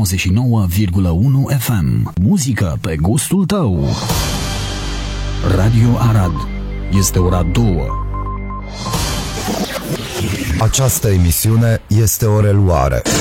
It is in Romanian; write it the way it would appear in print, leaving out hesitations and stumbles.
FM. Muzică pe gustul tău. Radio Arad. Este ora 2. Această emisiune este o reluare.